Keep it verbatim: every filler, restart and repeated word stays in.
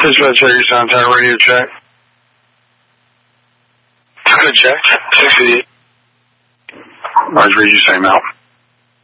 Dispatch, your sound tower radio check. Good check. sixty-eight. Roger, you say Mel.